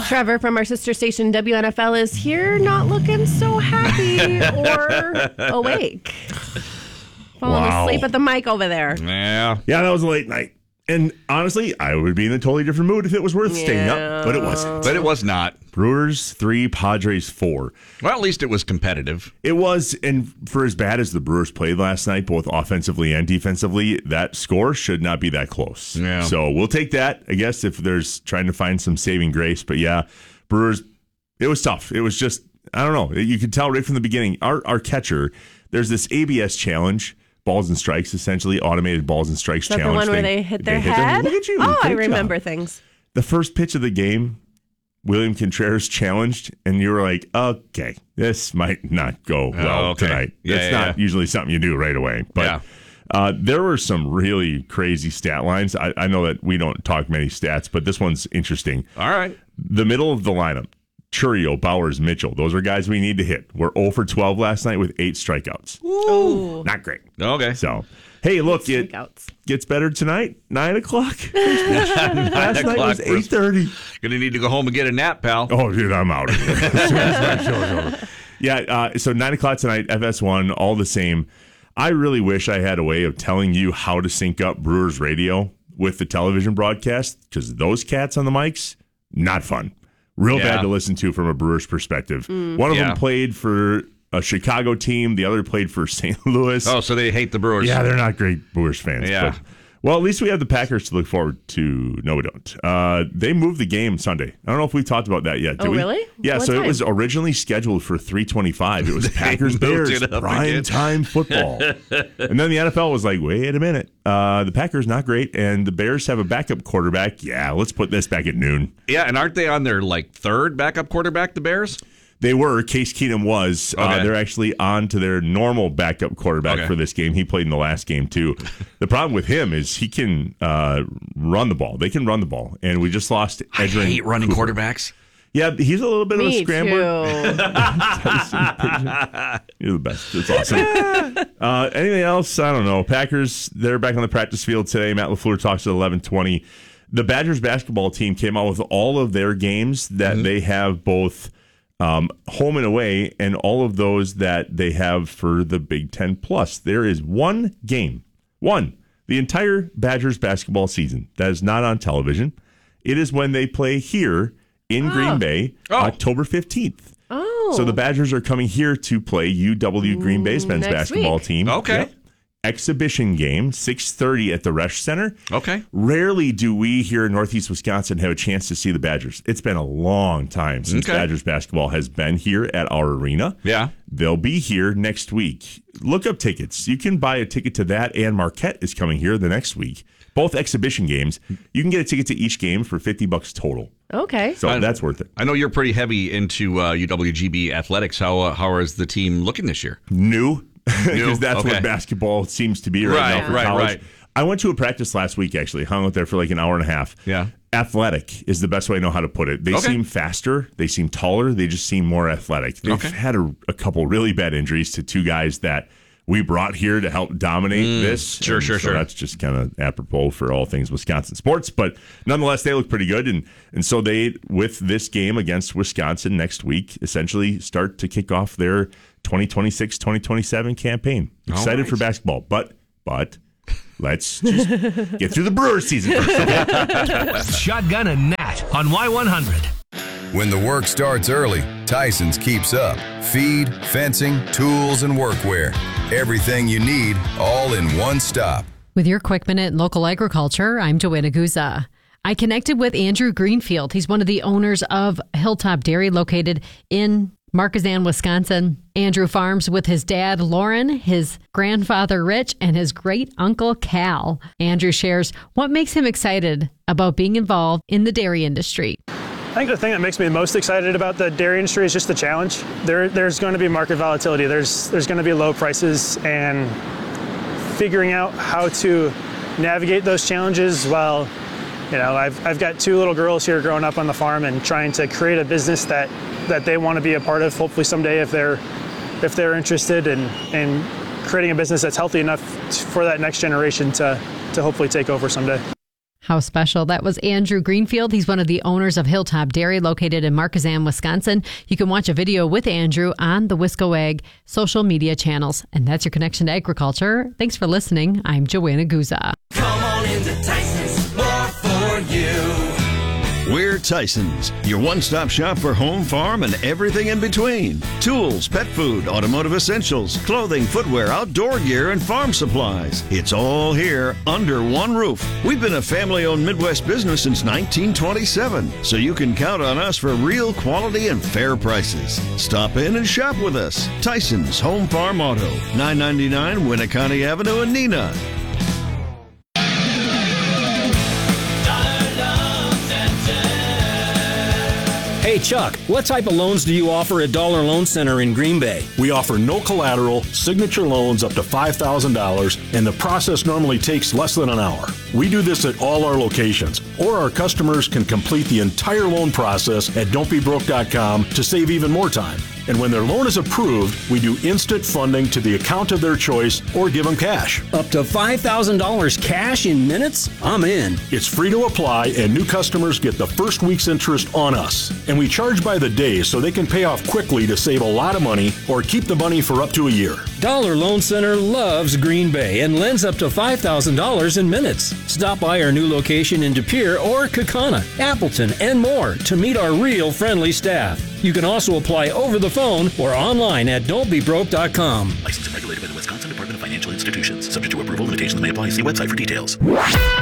Trevor from our sister station WNFL is here, not looking so happy or awake. Falling asleep at the mic over there. Yeah, that was a late night. And honestly, I would be in a totally different mood if it was worth staying up, but it wasn't. but it was not. Brewers 3, Padres 4. Well, at least it was competitive. It was, and for as bad as the Brewers played last night, both offensively and defensively, that score should not be that close. Yeah. So we'll take that, I guess, if there's trying to find some saving grace. But yeah, Brewers, it was tough. It was just, I don't know. You could tell right from the beginning, our catcher, there's this ABS challenge. Balls and strikes, essentially automated balls and strikes challenge. The one where they hit their head? Look at you. Oh, I Great remember job. things. The first pitch of the game, William Contreras challenged, and you were like, okay, this might not go well tonight. It's not usually something you do right away. But there were some really crazy stat lines. I know that we don't talk many stats, but this one's interesting. All right. The middle of the lineup, Churio, Bowers, Mitchell. Those are guys we need to hit. We're 0 for 12 last night with 8 strikeouts. Ooh. Not great. Okay. So, hey, look, it gets better tonight. 9 o'clock. Last night was 8:30. Gonna need to go home and get a nap, pal. Oh, dude, I'm out of here as soon as my show's over. Yeah, so 9 o'clock tonight, FS1, all the same. I really wish I had a way of telling you how to sync up Brewers radio with the television broadcast, because those cats on the mics, not fun. Real bad to listen to from a Brewers perspective. One of them played for a Chicago team. The other played for St. Louis. Oh, so they hate the Brewers. Yeah, they're not great Brewers fans. Yeah. But, well, at least we have the Packers to look forward to. No, we don't. They moved the game Sunday. I don't know if we talked about that yet. Did we? Really? Yeah, What so time? it was originally scheduled for 3:25. It was Packers-Bears, prime time football. And then the NFL was like, wait a minute. The Packers not great, and the Bears have a backup quarterback. Yeah, let's put this back at noon. Yeah, and aren't they on their third backup quarterback, the Bears? They were. Case Keenum was. Okay. They're actually on to their normal backup quarterback for this game. He played in the last game, too. The problem with him is he can run the ball. They can run the ball. And we just lost Edgerrin. I hate running Cooper. quarterbacks. Yeah, he's a little bit of a scrambler. Too. You're the best. It's awesome. Anything else? I don't know. Packers, they're back on the practice field today. Matt LaFleur talks at 11:20. The Badgers basketball team came out with all of their games that they have both home and away, and all of those that they have for the Big Ten Plus. There is one game, the entire Badgers basketball season that is not on television. It is when they play here in Green Bay, October 15th. Oh. So the Badgers are coming here to play UW Green Bay's men's next basketball week. team. Okay. Yep. Exhibition game, 6:30 at the Resch Center. Okay. Rarely do we here in Northeast Wisconsin have a chance to see the Badgers. It's been a long time since Badgers basketball has been here at our arena. Yeah. They'll be here next week. Look up tickets. You can buy a ticket to that, and Marquette is coming here the next week. Both exhibition games. You can get a ticket to each game for $50 total. Okay. So that's worth it. I know you're pretty heavy into UWGB athletics. How is the team looking this year? New. Because that's what basketball seems to be right now for college. Right. I went to a practice last week, actually. Hung out there for like an hour and a half. Yeah. Athletic is the best way I know how to put it. They seem faster. They seem taller. They just seem more athletic. They've had a couple really bad injuries to two guys that we brought here to help dominate this. Sure. That's just kind of apropos for all things Wisconsin sports. But nonetheless, they look pretty good. And so they, with this game against Wisconsin next week, essentially start to kick off their 2026-2027 campaign. Excited for basketball. But let's just get through the Brewers season first. Okay? Shotgun and Nat on Y100. When the work starts early, Tyson's keeps up. Feed, fencing, tools, and workwear. Everything you need, all in one stop. With your Quick Minute in Local Agriculture, I'm Joanna Guza. I connected with Andrew Greenfield. He's one of the owners of Hilltop Dairy located in Marquezan, Wisconsin. Andrew farms with his dad, Lauren, his grandfather, Rich, and his great-uncle, Cal. Andrew shares what makes him excited about being involved in the dairy industry. I think the thing that makes me most excited about the dairy industry is just the challenge. There's going to be market volatility. There's going to be low prices, and figuring out how to navigate those challenges while, I've got two little girls here growing up on the farm and trying to create a business that they want to be a part of, hopefully someday if they're interested in creating a business that's healthy enough for that next generation to hopefully take over someday. How special. That was Andrew Greenfield. He's one of the owners of Hilltop Dairy located in Marquezan, Wisconsin. You can watch a video with Andrew on the Wisco Ag social media channels. And that's your connection to agriculture. Thanks for listening. I'm Joanna Guza. Come on into Tyson's, more for you. We're Tyson's, your one-stop shop for home, farm, and everything in between. Tools, pet food, automotive essentials, clothing, footwear, outdoor gear, and farm supplies. It's all here under one roof. We've been a family-owned Midwest business since 1927, so you can count on us for real quality and fair prices. Stop in and shop with us. Tyson's Home Farm Auto, 999 Winneconne Avenue in Neenah. Hey, Chuck, what type of loans do you offer at Dollar Loan Center in Green Bay? We offer no collateral, signature loans up to $5,000, and the process normally takes less than an hour. We do this at all our locations, or our customers can complete the entire loan process at don'tbebroke.com to save even more time. And when their loan is approved, we do instant funding to the account of their choice or give them cash. Up to $5,000 cash in minutes? I'm in. It's free to apply, and new customers get the first week's interest on us. And we charge by the day so they can pay off quickly to save a lot of money or keep the money for up to a year. Dollar Loan Center loves Green Bay and lends up to $5,000 in minutes. Stop by our new location in De Pere or Kaukauna, Appleton, and more to meet our real friendly staff. You can also apply over the phone or online at don'tbebroke.com. Licensed and regulated by the Wisconsin Department of Financial Institutions. Subject to approval, limitations may apply. See website for details.